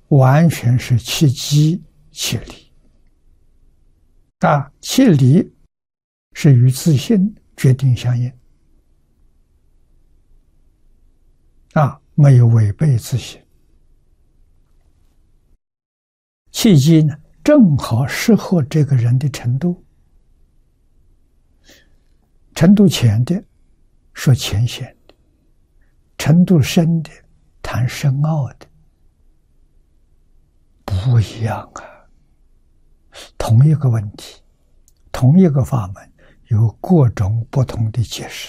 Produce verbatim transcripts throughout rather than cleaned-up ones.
完全是其机其理啊，其理是与自性决定相应啊，没有违背自性。契机呢，正好适合这个人的程度，程度浅的说浅显的，程度深的谈深奥的，不一样啊。同一个问题，同一个法门，有各种不同的解释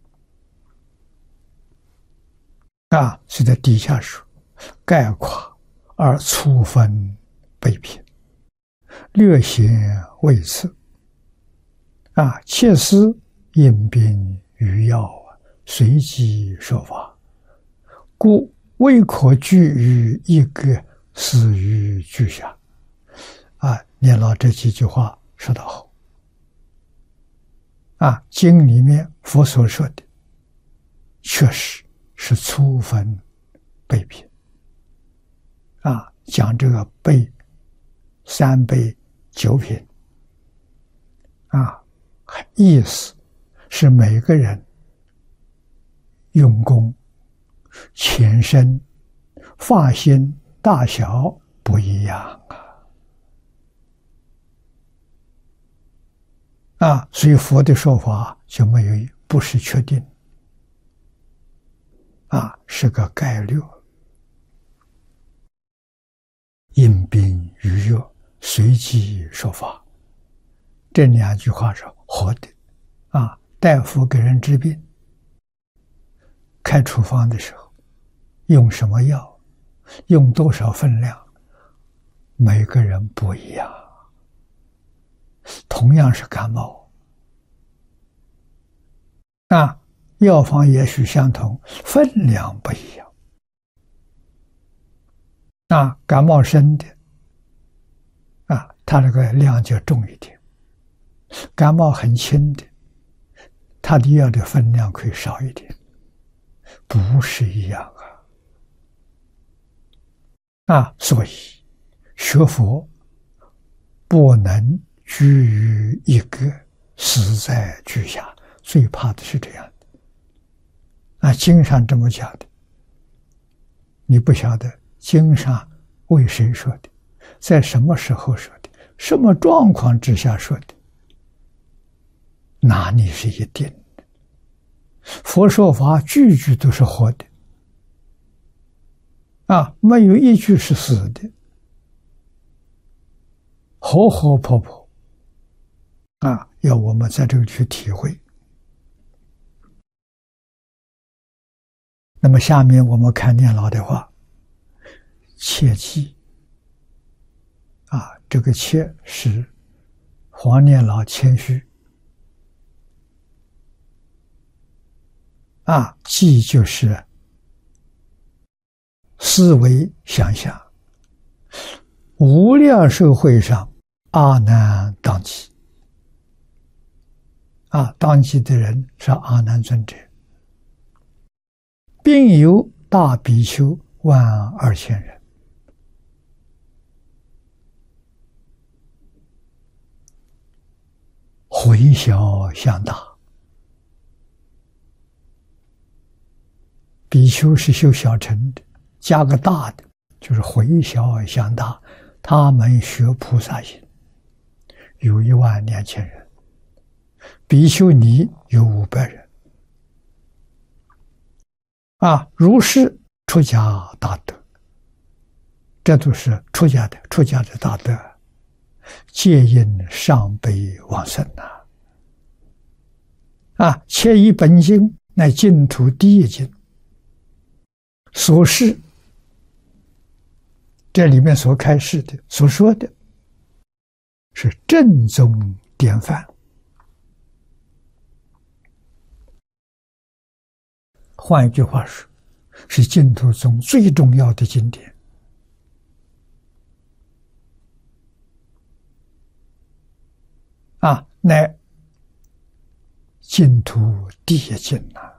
啊。是在底下说，概括而粗分备品，略显未次啊，切思应宾于要，随机说法，故未可拘于一个死于句下啊。念老这几句话说得好啊，经里面佛所说的确实是粗分备品啊，讲这个备三备九品啊，意思是每个人用功浅深发心大小不一样啊啊，所以佛的说法就没有不是确定啊，是个概率。因病于药，随机说法，这两句话是活的啊。大夫给人治病，开处方的时候，用什么药，用多少分量，每个人不一样。同样是感冒啊，药方也许相同，分量不一样。啊，感冒深的啊，它那个量就重一点；感冒很轻的，它的药的分量可以少一点，不是一样啊！啊，所以学佛不能居于一个死在句下，最怕的是这样的。啊，经上这么讲的，你不晓得经上为谁说的，在什么时候说的，什么状况之下说的，哪里是一定的？佛说法句句都是活的啊，没有一句是死的，活活泼泼啊，要我们在这个去体会。那么下面我们看念老的话，切记啊，这个切是黄念老谦虚啊，记就是思维想象，无量寿会上阿难当机啊，当机的人是阿难尊者，并有大比丘万二千人。回小向大，比丘是修小乘的，加个大的就是回小向大，他们学菩萨行有一万两千人，比丘尼有五百人啊，如是出家大德，这都是出家的，出家的大德，皆因上辈往生呐！啊，切以本经乃净土第一经，所示这里面所开示的、所说的，是正宗典范。换一句话说，是净土中最重要的经典。啊，乃净土第一经呐！